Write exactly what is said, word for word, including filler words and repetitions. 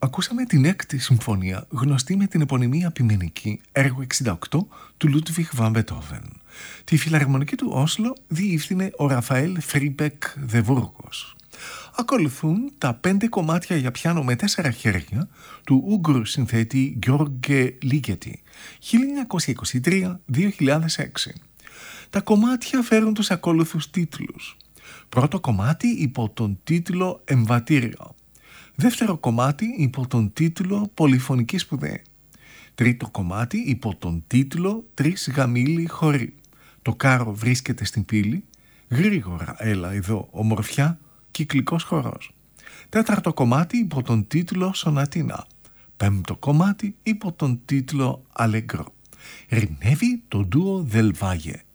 Ακούσαμε την έκτη συμφωνία, γνωστή με την επωνυμία ποιμηνική, έργο εξήντα οκτώ του Λούντβιχ βαν Μπετόβεν. Τη φιλαρμονική του Όσλο διεύθυνε ο Ραφαέλ Φρίμπεκ Δεβούργος. Ακολουθούν τα πέντε κομμάτια για πιάνο με τέσσερα χέρια του Ούγγρου συνθέτη Γιώργε Λίγκετη, χίλια εννιακόσια είκοσι τρία με δύο χιλιάδες έξι. Τα κομμάτια φέρουν τους ακόλουθους τίτλους. Πρώτο κομμάτι υπό τον τίτλο «Εμβατήριο». Δεύτερο κομμάτι υπό τον τίτλο «Πολυφωνική σπουδαία». Τρίτο κομμάτι υπό τον τίτλο «Τρεις γαμήλοι χοροί». Το κάρο βρίσκεται στην πύλη. Γρήγορα έλα εδώ ομορφιά, κυκλικός χορός. Τέταρτο κομμάτι υπό τον τίτλο «Σονατίνα». Πέμπτο κομμάτι υπό τον τίτλο «Αλεγκρό». Ρινεύει το ντουο Δελβάγε.